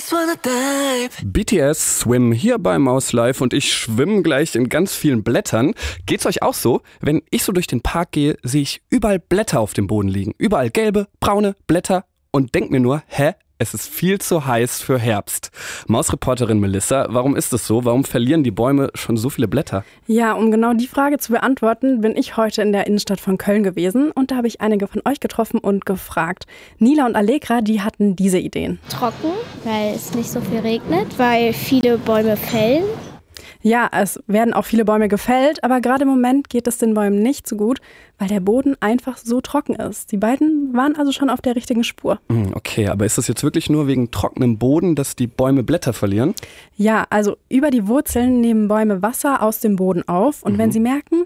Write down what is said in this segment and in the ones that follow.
just wanna dive. BTS Swim hier bei Maus Live und ich schwimme gleich in ganz vielen Blättern. Geht's euch auch so? Wenn ich so durch den Park gehe, sehe ich überall Blätter auf dem Boden liegen. Überall gelbe, braune Blätter und denk mir nur, es ist viel zu heiß für Herbst. Mausreporterin Melissa, warum ist es so? Warum verlieren die Bäume schon so viele Blätter? Ja, um genau die Frage zu beantworten, bin ich heute in der Innenstadt von Köln gewesen und da habe ich einige von euch getroffen und gefragt. Nila und Allegra, die hatten diese Ideen. Trocken, weil es nicht so viel regnet, weil viele Bäume fällen. Ja, es werden auch viele Bäume gefällt, aber gerade im Moment geht es den Bäumen nicht so gut, weil der Boden einfach so trocken ist. Die beiden waren also schon auf der richtigen Spur. Okay, aber ist das jetzt wirklich nur wegen trockenem Boden, dass die Bäume Blätter verlieren? Ja, also über die Wurzeln nehmen Bäume Wasser aus dem Boden auf und wenn sie merken,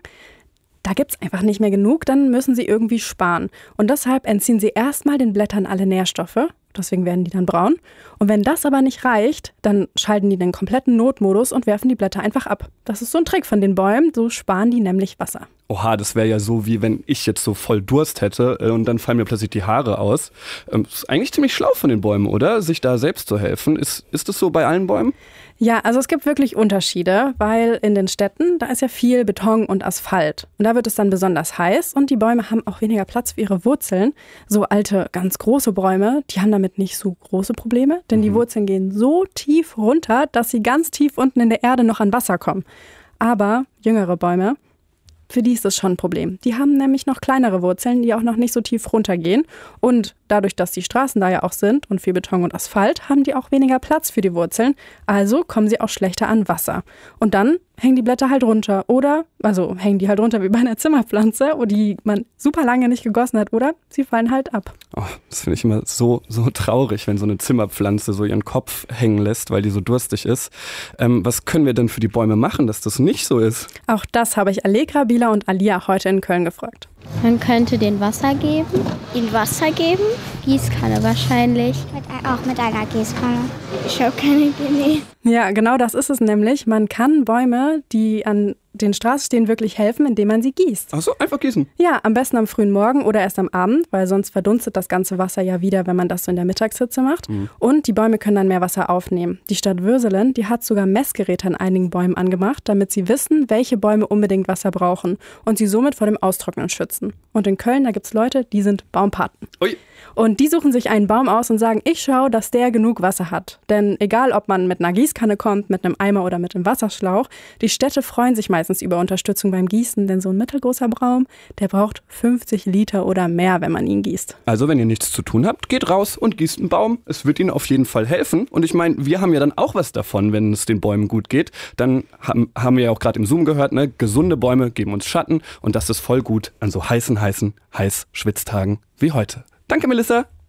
da gibt's einfach nicht mehr genug, dann müssen sie irgendwie sparen. Und deshalb entziehen sie erstmal den Blättern alle Nährstoffe. Deswegen werden die dann braun. Und wenn das aber nicht reicht, dann schalten die den kompletten Notmodus und werfen die Blätter einfach ab. Das ist so ein Trick von den Bäumen, so sparen die nämlich Wasser. Oha, das wäre ja so, wie wenn ich jetzt so voll Durst hätte und dann fallen mir plötzlich die Haare aus. Ist eigentlich ziemlich schlau von den Bäumen, oder? Sich da selbst zu helfen. Ist das so bei allen Bäumen? Ja, also es gibt wirklich Unterschiede, weil in den Städten, da ist ja viel Beton und Asphalt. Und da wird es dann besonders heiß und die Bäume haben auch weniger Platz für ihre Wurzeln. So alte, ganz große Bäume, die haben damit nicht so große Probleme, denn die Wurzeln gehen so tief runter, dass sie ganz tief unten in der Erde noch an Wasser kommen. Aber jüngere Bäume, für die ist das schon ein Problem. Die haben nämlich noch kleinere Wurzeln, die auch noch nicht so tief runtergehen. Und dadurch, dass die Straßen da ja auch sind und viel Beton und Asphalt, haben die auch weniger Platz für die Wurzeln. Also kommen sie auch schlechter an Wasser. Und dann hängen die Blätter halt runter. Also hängen die halt runter wie bei einer Zimmerpflanze, die man super lange nicht gegossen hat. Oder sie fallen halt ab. Oh, das finde ich immer so traurig, wenn so eine Zimmerpflanze so ihren Kopf hängen lässt, weil die so durstig ist. Was können wir denn für die Bäume machen, dass das nicht so ist? Auch das habe ich Allegra, Bila und Alia heute in Köln gefragt. Man könnte ihnen Wasser geben. Gießkanne wahrscheinlich. Auch mit einer Gießkanne. Ich habe keine Idee. Ja, genau das ist es nämlich. Man kann Bäume, die an den Straßen stehen, wirklich helfen, indem man sie gießt. Ach so, einfach gießen. Ja, am besten am frühen Morgen oder erst am Abend, weil sonst verdunstet das ganze Wasser ja wieder, wenn man das so in der Mittagshitze macht. Und die Bäume können dann mehr Wasser aufnehmen. Die Stadt Würselen, die hat sogar Messgeräte an einigen Bäumen angemacht, damit sie wissen, welche Bäume unbedingt Wasser brauchen und sie somit vor dem Austrocknen schützen. Und in Köln, da gibt's Leute, die sind Baumpaten. Ui. Und die suchen sich einen Baum aus und sagen, ich schaue, dass der genug Wasser hat. Denn egal, ob man mit einer Gießkanne kommt, mit einem Eimer oder mit einem Wasserschlauch, die Städte freuen sich meistens über Unterstützung beim Gießen, denn so ein mittelgroßer Baum, der braucht 50 Liter oder mehr, wenn man ihn gießt. Also wenn ihr nichts zu tun habt, geht raus und gießt einen Baum. Es wird ihnen auf jeden Fall helfen. Und ich meine, wir haben ja dann auch was davon, wenn es den Bäumen gut geht. Dann haben wir ja auch gerade im Zoom gehört, ne? Gesunde Bäume geben uns Schatten und das ist voll gut an so heißen Schwitztagen wie heute. Danke, Melissa.